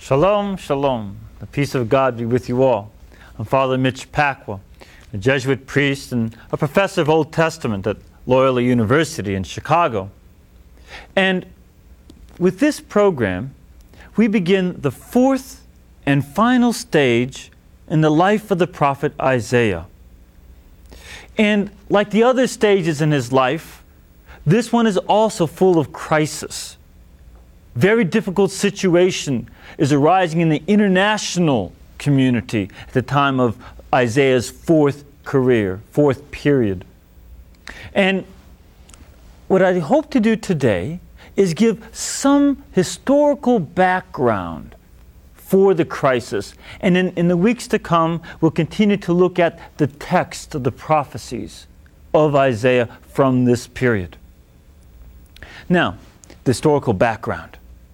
Shalom, shalom. The peace of God be with you all. I'm Father Mitch Pacwa, a Jesuit priest and a professor of Old Testament at Loyola University in Chicago. And with this program, we begin the fourth and final stage in the life of the prophet Isaiah. And like the other stages in his life, this one is also full of crisis. Very difficult situation is arising in the international community at the time of Isaiah's fourth period. And what I hope to do today is give some historical background for the crisis. And in the weeks to come, we'll continue to look at the text of the prophecies of Isaiah from this period. Now, the historical background.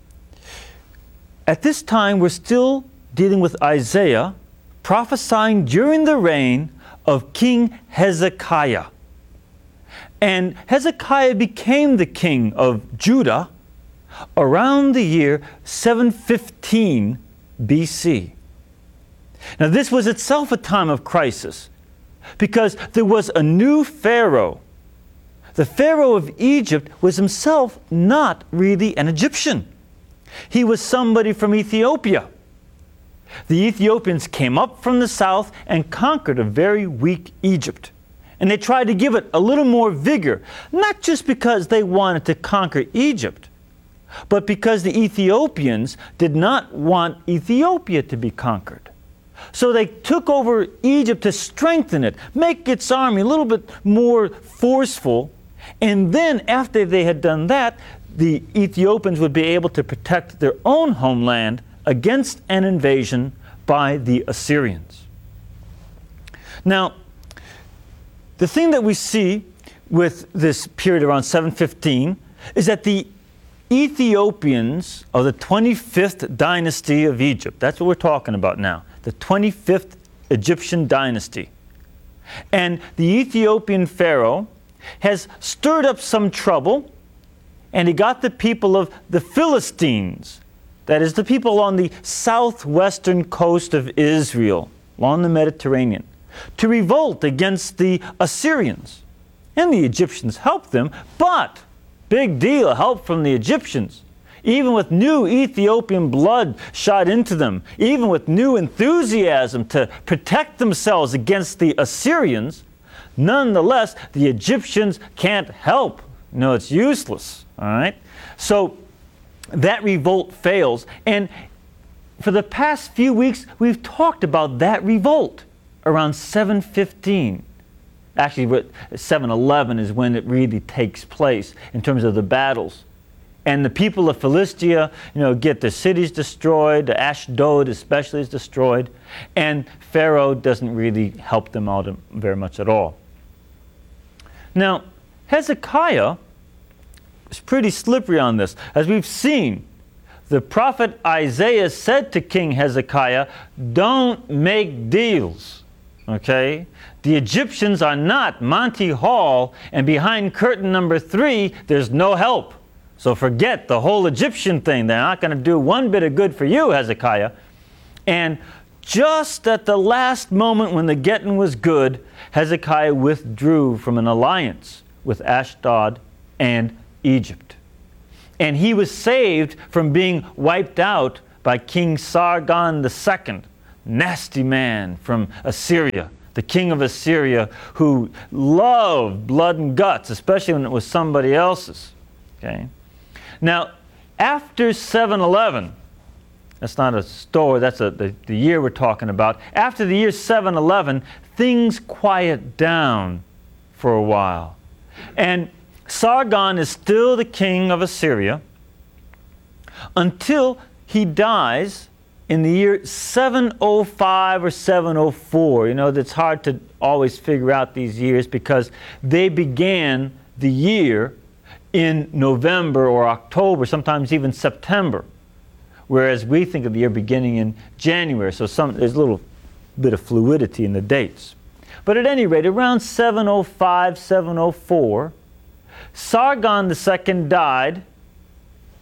At this time, we're still dealing with Isaiah prophesying during the reign of King Hezekiah. And Hezekiah became the king of Judah around the year 715 BC. Now, this was itself a time of crisis because there was a new Pharaoh. The Pharaoh of Egypt was himself not really an Egyptian. He was somebody from Ethiopia. The Ethiopians came up from the south and conquered a very weak Egypt. And they tried to give it a little more vigor, not just because they wanted to conquer Egypt, but because the Ethiopians did not want Ethiopia to be conquered. So they took over Egypt to strengthen it, make its army a little bit more forceful, and then after they had done that, the Ethiopians would be able to protect their own homeland against an invasion by the Assyrians. Now, the thing that we see with this period around 715 is that the Ethiopians of the 25th dynasty of Egypt, that's what we're talking about now, the 25th Egyptian dynasty. And the Ethiopian Pharaoh has stirred up some trouble, and he got the people of the Philistines, that is, the people on the southwestern coast of Israel, along the Mediterranean, to revolt against the Assyrians. And the Egyptians helped them, but big deal, help from the Egyptians. Even with new Ethiopian blood shot into them, even with new enthusiasm to protect themselves against the Assyrians, nonetheless, the Egyptians can't help. No, it's useless. All right? So that revolt fails. And for the past few weeks, we've talked about that revolt around 715. Actually, 711 is when it really takes place in terms of the battles. And the people of Philistia, get their cities destroyed. Ashdod especially is destroyed. And Pharaoh doesn't really help them out very much at all. Now, Hezekiah is pretty slippery on this. As we've seen, the prophet Isaiah said to King Hezekiah, don't make deals, okay? The Egyptians are not Monty Hall, and behind curtain number 3, there's no help. So forget the whole Egyptian thing. They're not going to do one bit of good for you, Hezekiah. And just at the last moment when the getting was good, Hezekiah withdrew from an alliance with Ashdod and Egypt. And he was saved from being wiped out by King Sargon II, nasty man from Assyria, the king of Assyria who loved blood and guts, especially when it was somebody else's. Okay? Now, after 711, that's not a story, that's the year we're talking about. After the year 711, things quiet down for a while. And Sargon is still the king of Assyria until he dies in the year 705 or 704. It's hard to always figure out these years because they began the year in November or October, sometimes even September, whereas we think of the year beginning in January. So there's a little bit of fluidity in the dates. But at any rate, around 705, 704, Sargon II died,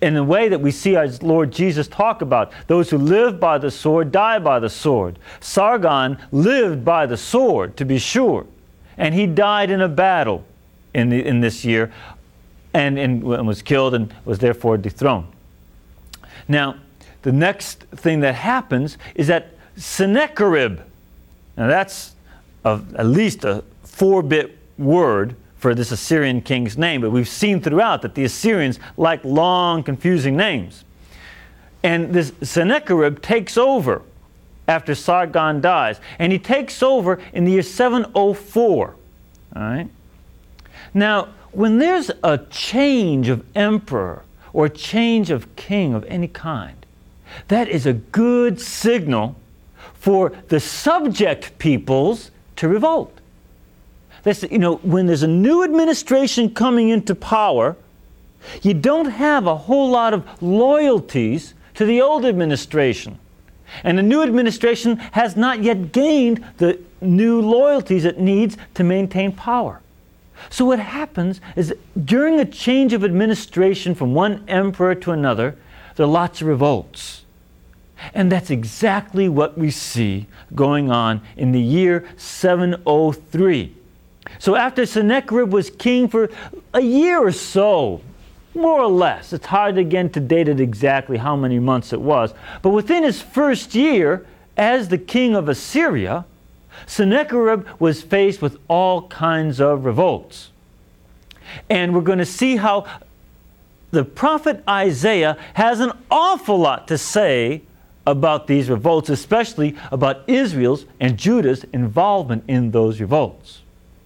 in a way that we see our Lord Jesus talk about. Those who live by the sword die by the sword. Sargon lived by the sword, to be sure, and he died in a battle in this year, and was killed and was therefore dethroned. Now, the next thing that happens is that Sennacherib, now that's at least a 4-bit word for this Assyrian king's name, but we've seen throughout that the Assyrians like long, confusing names. And this Sennacherib takes over after Sargon dies, and he takes over in the year 704. All right? Now, when there's a change of emperor or a change of king of any kind, that is a good signal for the subject peoples to revolt. When there's a new administration coming into power, you don't have a whole lot of loyalties to the old administration. And the new administration has not yet gained the new loyalties it needs to maintain power. So what happens is during a change of administration from one emperor to another, there are lots of revolts. And that's exactly what we see going on in the year 703. So after Sennacherib was king for a year or so, more or less, it's hard again to date it exactly how many months it was, but within his first year as the king of Assyria, Sennacherib was faced with all kinds of revolts. And we're going to see how the prophet Isaiah has an awful lot to say about these revolts, especially about Israel's and Judah's involvement in those revolts.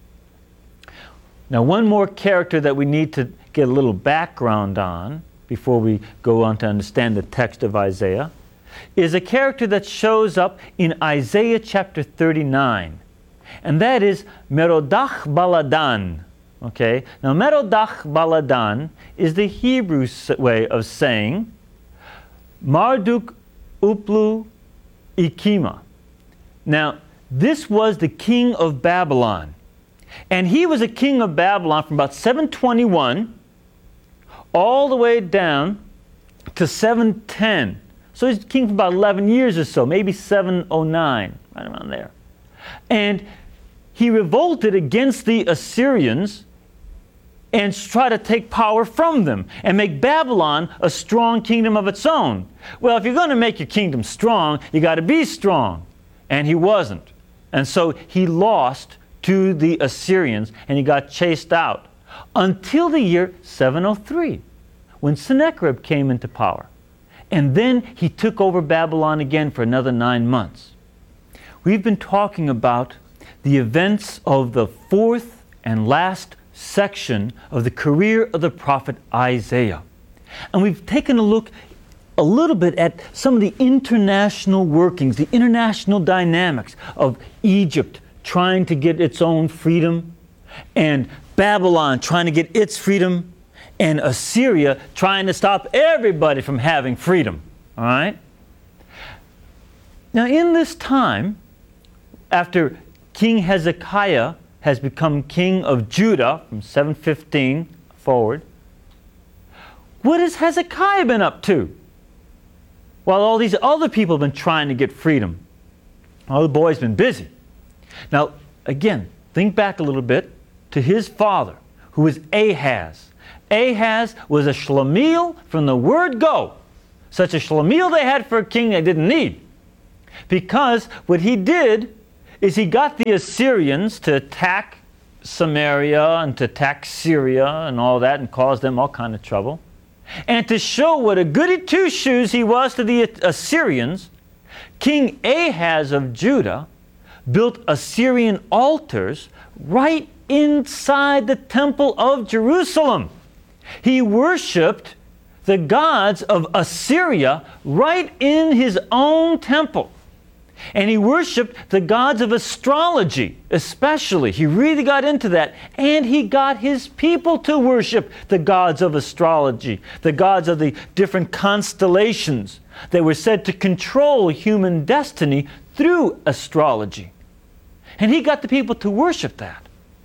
Now, one more character that we need to get a little background on before we go on to understand the text of Isaiah is a character that shows up in Isaiah chapter 39, and that is Merodach Baladan. Okay? Now, Merodach Baladan is the Hebrew way of saying Marduk Uplu Ikima. Now, this was the king of Babylon. And he was a king of Babylon from about 721 all the way down to 710. So he's king for about 11 years or so, maybe 709, right around there. And he revolted against the Assyrians and tried to take power from them and make Babylon a strong kingdom of its own. Well, if you're going to make your kingdom strong, you got to be strong. And he wasn't. And so he lost to the Assyrians, and he got chased out until the year 703, when Sennacherib came into power. And then he took over Babylon again for another 9 months. We've been talking about the events of the fourth and last section of the career of the prophet Isaiah. And we've taken a look a little bit at some of the international workings, the international dynamics of Egypt trying to get its own freedom, and Babylon trying to get its freedom, and Assyria trying to stop everybody from having freedom. All right? Now, in this time, after King Hezekiah has become king of Judah from 715 forward, what has Hezekiah been up to? While all these other people have been trying to get freedom. Well, the boy's been busy. Now, again, think back a little bit to his father, who was Ahaz. Ahaz was a shlemiel from the word go. Such a shlemiel they had for a king they didn't need. Because what he did is he got the Assyrians to attack Samaria and to attack Syria and all that and cause them all kind of trouble. And to show what a goody two-shoes he was to the Assyrians, King Ahaz of Judah built Assyrian altars right inside the temple of Jerusalem. He worshipped the gods of Assyria right in his own temple. And he worshipped the gods of astrology, especially. He really got into that. And he got his people to worship the gods of astrology, the gods of the different constellations that were said to control human destiny through astrology. And he got the people to worship that.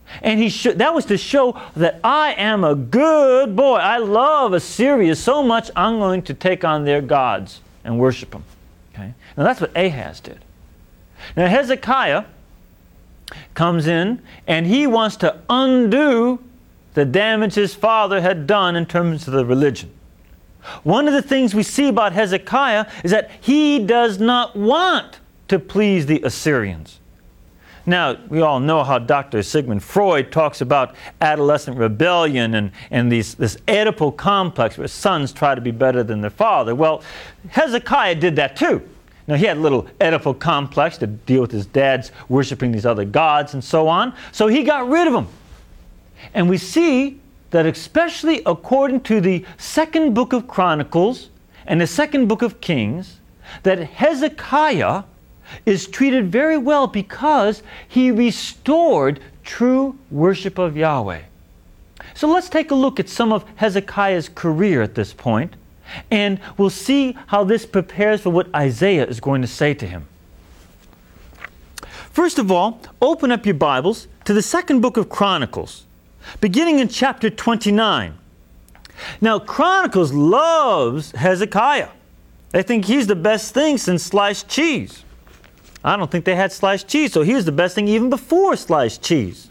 And that was to show that I am a good boy. I love Assyria so much, I'm going to take on their gods and worship them. Okay? Now that's what Ahaz did. Now Hezekiah comes in and he wants to undo the damage his father had done in terms of the religion. One of the things we see about Hezekiah is that he does not want to please the Assyrians. Now, we all know how Dr. Sigmund Freud talks about adolescent rebellion and this Oedipal complex where sons try to be better than their father. Well, Hezekiah did that too. Now, he had a little Oedipal complex to deal with his dad's worshiping these other gods and so on. So he got rid of them. And we see that especially according to the second book of Chronicles and the second book of Kings, that Hezekiah is treated very well because he restored true worship of Yahweh. So let's take a look at some of Hezekiah's career at this point, and we'll see how this prepares for what Isaiah is going to say to him. First of all, open up your Bibles to the second book of Chronicles, beginning in chapter 29. Now, Chronicles loves Hezekiah. They think he's the best thing since sliced cheese. I don't think they had sliced cheese, so he was the best thing even before sliced cheese.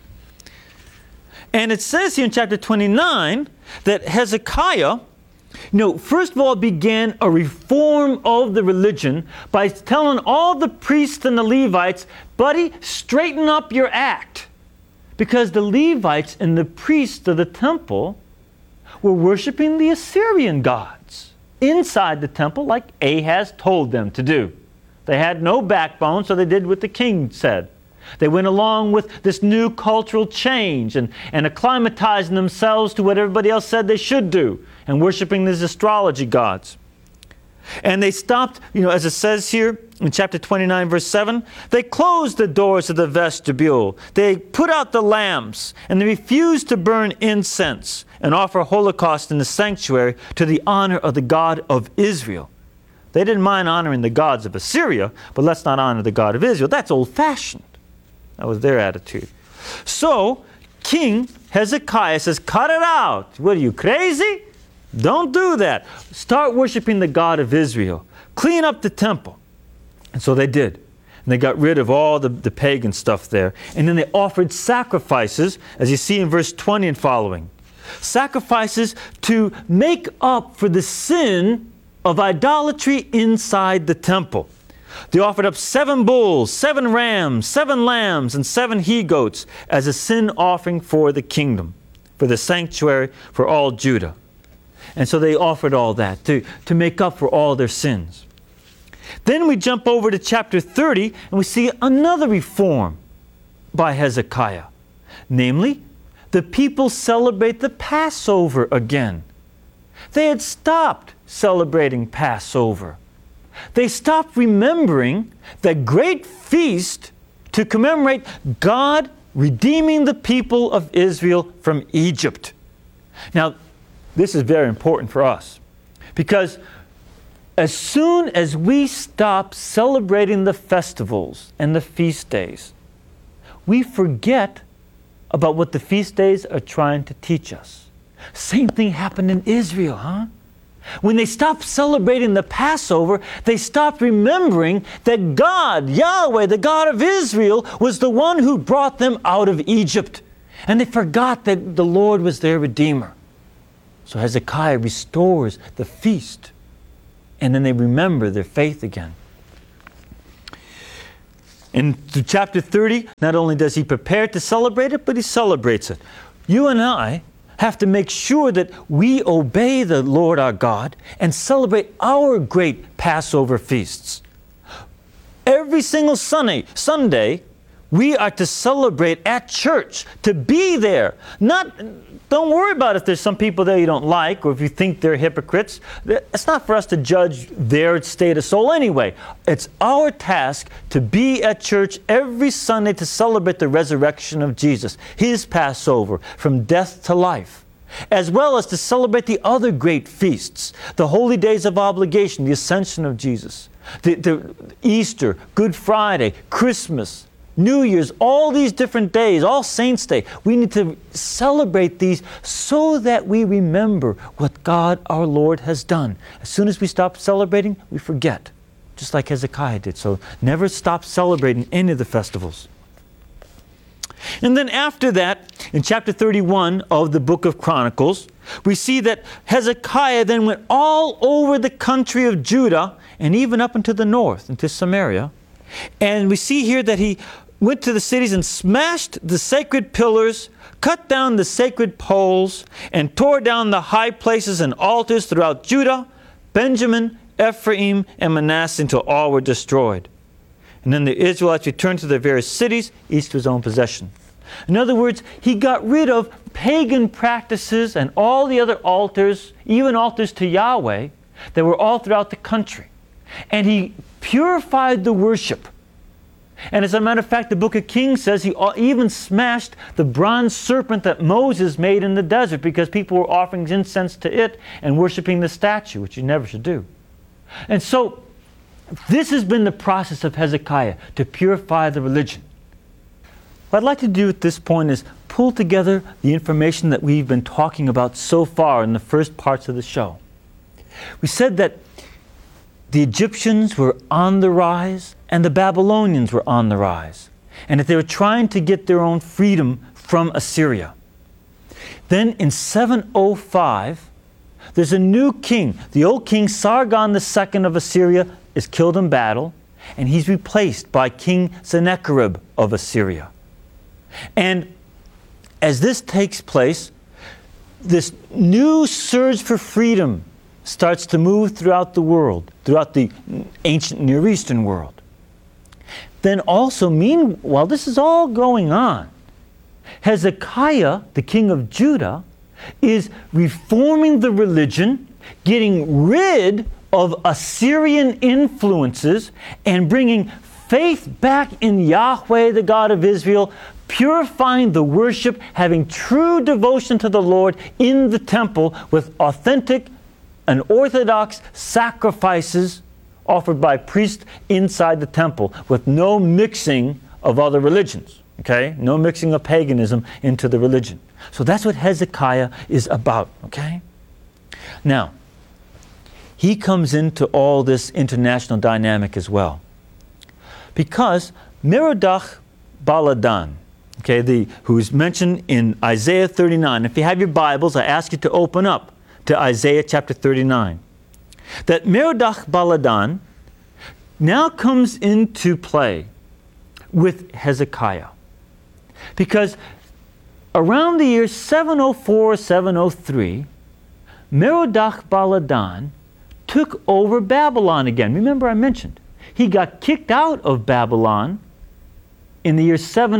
And it says here in chapter 29 that Hezekiah, first of all began a reform of the religion by telling all the priests and the Levites, buddy, straighten up your act. Because the Levites and the priests of the temple were worshiping the Assyrian gods inside the temple like Ahaz told them to do. They had no backbone, so they did what the king said. They went along with this new cultural change and acclimatizing themselves to what everybody else said they should do and worshiping these astrology gods. And they stopped, as it says here in chapter 29, verse 7, they closed the doors of the vestibule. They put out the lamps, and they refused to burn incense and offer holocaust in the sanctuary to the honor of the God of Israel. They didn't mind honoring the gods of Assyria, but let's not honor the God of Israel. That's old-fashioned. That was their attitude. So, King Hezekiah says, cut it out. What are you, crazy? Don't do that. Start worshiping the God of Israel. Clean up the temple. And so they did. And they got rid of all the pagan stuff there. And then they offered sacrifices, as you see in verse 20 and following. Sacrifices to make up for the sin of idolatry inside the temple. They offered up 7 bulls, 7 rams, 7 lambs, and 7 he-goats as a sin offering for the kingdom, for the sanctuary, for all Judah. And so they offered all that to make up for all their sins. Then we jump over to chapter 30 and we see another reform by Hezekiah. Namely, the people celebrate the Passover again. They had stopped celebrating Passover. They stopped remembering the great feast to commemorate God redeeming the people of Israel from Egypt. Now, this is very important for us because as soon as we stop celebrating the festivals and the feast days, we forget about what the feast days are trying to teach us. Same thing happened in Israel, huh? When they stopped celebrating the Passover, they stopped remembering that God, Yahweh, the God of Israel, was the one who brought them out of Egypt. And they forgot that the Lord was their Redeemer. So Hezekiah restores the feast. And then they remember their faith again. In chapter 30, not only does he prepare to celebrate it, but he celebrates it. You and I have to make sure that we obey the Lord our God and celebrate our great Passover feasts. Every single Sunday, we are to celebrate at church, to be there. Don't worry about if there's some people there you don't like or if you think they're hypocrites. It's not for us to judge their state of soul anyway. It's our task to be at church every Sunday to celebrate the resurrection of Jesus, His Passover from death to life, as well as to celebrate the other great feasts, the holy days of obligation, the ascension of Jesus, the Easter, Good Friday, Christmas, New Year's, all these different days, all Saints' Day. We need to celebrate these so that we remember what God our Lord has done. As soon as we stop celebrating, we forget, just like Hezekiah did. So never stop celebrating any of the festivals. And then after that, in chapter 31 of the book of Chronicles, we see that Hezekiah then went all over the country of Judah and even up into the north, into Samaria. And we see here that he went to the cities and smashed the sacred pillars, cut down the sacred poles, and tore down the high places and altars throughout Judah, Benjamin, Ephraim, and Manasseh until all were destroyed. And then the Israelites returned to their various cities, each to his own possession. In other words, he got rid of pagan practices and all the other altars, even altars to Yahweh, that were all throughout the country. And he purified the worship. And as a matter of fact, the book of Kings says he even smashed the bronze serpent that Moses made in the desert because people were offering incense to it and worshiping the statue, which you never should do. And so, this has been the process of Hezekiah, to purify the religion. What I'd like to do at this point is pull together the information that we've been talking about so far in the first parts of the show. We said that the Egyptians were on the rise and the Babylonians were on the rise, and that they were trying to get their own freedom from Assyria. Then in 705, there's a new king. The old king Sargon II of Assyria is killed in battle, and he's replaced by King Sennacherib of Assyria. And as this takes place, this new surge for freedom starts to move throughout the world, throughout the ancient Near Eastern world. Then also, meanwhile, this is all going on, Hezekiah, the king of Judah, is reforming the religion, getting rid of Assyrian influences, and bringing faith back in Yahweh, the God of Israel, purifying the worship, having true devotion to the Lord in the temple with authentic and orthodox sacrifices offered by priests inside the temple with no mixing of other religions. Okay? No mixing of paganism into the religion. So that's what Hezekiah is about. Okay? Now, he comes into all this international dynamic as well. Because Merodach Baladan, okay, who's mentioned in Isaiah 39. If you have your Bibles, I ask you to open up to Isaiah chapter 39. That Merodach Baladan now comes into play with Hezekiah. Because around the year 704, 703, Merodach Baladan took over Babylon again. Remember I mentioned, he got kicked out of Babylon in the year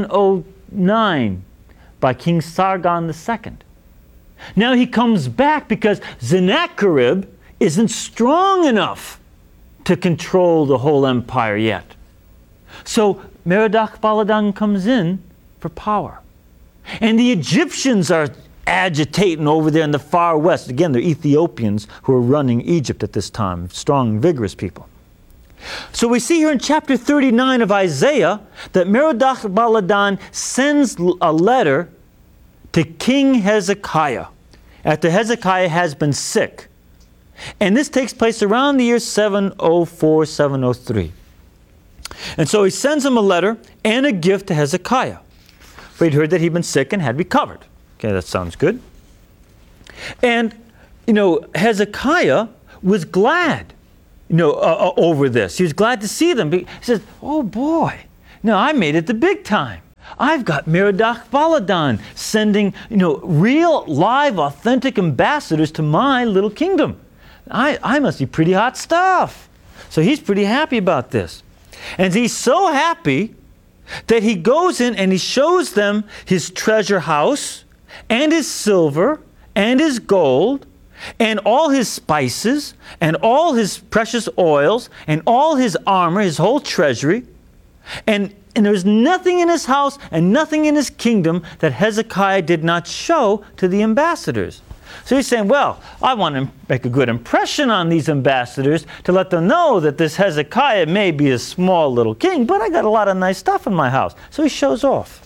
709 by King Sargon II. Now he comes back because Sennacherib isn't strong enough to control the whole empire yet. So Merodach Baladan comes in for power. And the Egyptians are agitating over there in the far west. Again, they're Ethiopians who are running Egypt at this time, strong, vigorous people. So we see here in chapter 39 of Isaiah that Merodach Baladan sends a letter to King Hezekiah after Hezekiah has been sick. And this takes place around the year 704, 703. And so he sends him a letter and a gift to Hezekiah. For he'd heard that he'd been sick and had recovered. Okay, that sounds good. And, Hezekiah was glad, over this. He was glad to see them. He says, oh boy, now I made it the big time. I've got Merodach Baladan sending, real, live, authentic ambassadors to my little kingdom. I must be pretty hot stuff. So he's pretty happy about this. And he's so happy that he goes in and he shows them his treasure house and his silver and his gold and all his spices and all his precious oils and all his armor, his whole treasury. And there's nothing in his house and nothing in his kingdom that Hezekiah did not show to the ambassadors. So he's saying, well, I want to make a good impression on these ambassadors to let them know that this Hezekiah may be a small little king, but I got a lot of nice stuff in my house. So he shows off.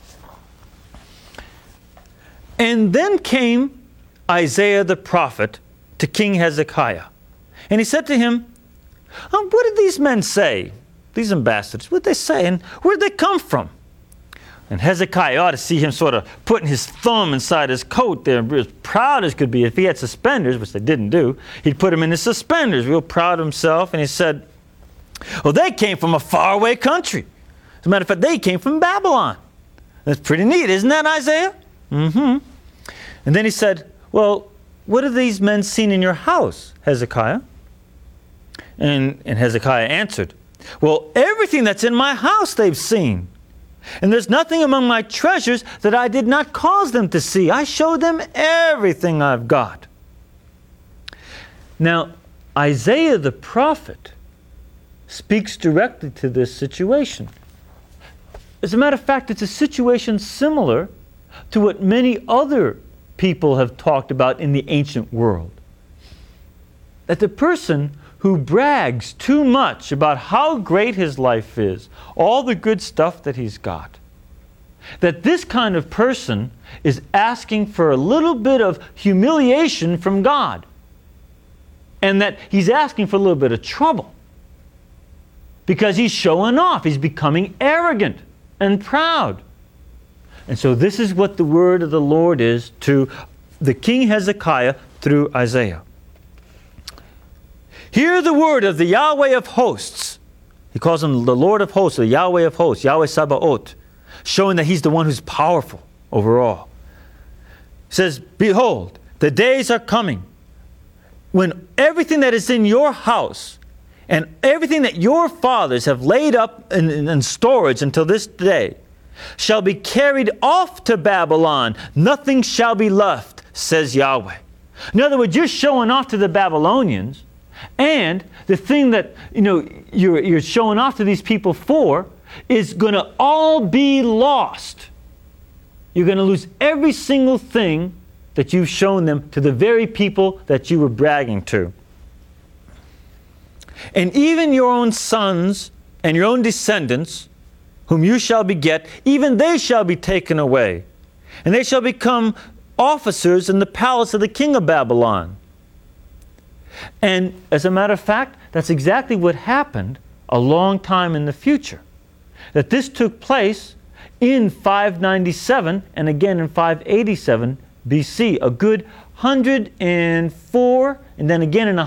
And then came Isaiah the prophet to King Hezekiah. And he said to him, what did these men say? These ambassadors, what did they say? And where did they come from? And Hezekiah ought to see him sort of putting his thumb inside his coat there, as proud as could be. If he had suspenders, which they didn't do, he'd put them in his suspenders, real proud of himself. And he said, well, they came from a faraway country. As a matter of fact, they came from Babylon. That's pretty neat, isn't that, Isaiah? Mm-hmm. And then he said, well, what have these men seen in your house, Hezekiah? And Hezekiah answered, well, everything that's in my house they've seen. And there's nothing among my treasures that I did not cause them to see. I showed them everything I've got. Now, Isaiah the prophet speaks directly to this situation. As a matter of fact, it's a situation similar to what many other people have talked about in the ancient world. That the person who brags too much about how great his life is, all the good stuff that he's got, that this kind of person is asking for a little bit of humiliation from God, and that he's asking for a little bit of trouble because he's showing off, he's becoming arrogant and proud. And so this is what the word of the Lord is to the king Hezekiah through Isaiah. Hear the word of the Yahweh of hosts. He calls him the Lord of hosts, the Yahweh of hosts, Yahweh Sabaoth, showing that he's the one who's powerful over all. He says, behold, the days are coming when everything that is in your house and everything that your fathers have laid up in storage until this day shall be carried off to Babylon. Nothing shall be left, says Yahweh. In other words, you're showing off to the Babylonians. And the thing that you're showing off to these people for is going to all be lost. You're going to lose every single thing that you've shown them to the very people that you were bragging to. And even your own sons and your own descendants, whom you shall beget, even they shall be taken away. And they shall become officers in the palace of the king of Babylon. And as a matter of fact, that's exactly what happened a long time in the future. That this took place in 597 and again in 587 BC, a good 104 and then again in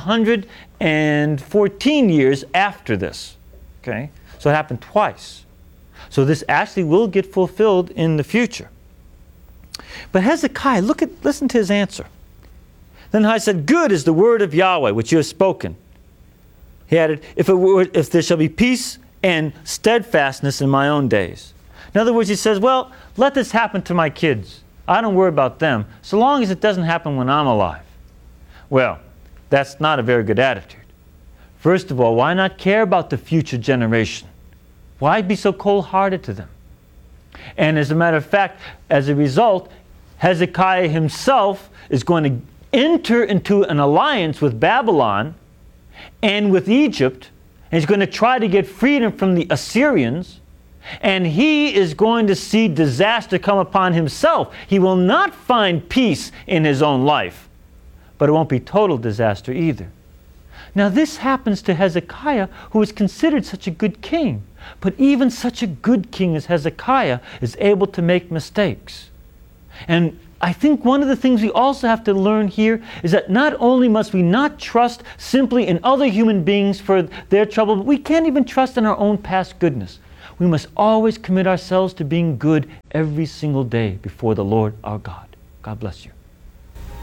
114 years after this. Okay? So it happened twice. So this actually will get fulfilled in the future. But Hezekiah, listen to his answer. Then I said, good is the word of Yahweh, which you have spoken. He added, if there shall be peace and steadfastness in my own days. In other words, he says, well, let this happen to my kids. I don't worry about them, so long as it doesn't happen when I'm alive. Well, that's not a very good attitude. First of all, why not care about the future generation? Why be so cold-hearted to them? And as a matter of fact, as a result, Hezekiah himself is going to enter into an alliance with Babylon and with Egypt, and he's going to try to get freedom from the Assyrians, and he is going to see disaster come upon himself. He will not find peace in his own life, but it won't be total disaster either. Now this happens to Hezekiah, who is considered such a good king. But even such a good king as Hezekiah is able to make mistakes. And I think one of the things we also have to learn here is that not only must we not trust simply in other human beings for their trouble, but we can't even trust in our own past goodness. We must always commit ourselves to being good every single day before the Lord our God. God bless you.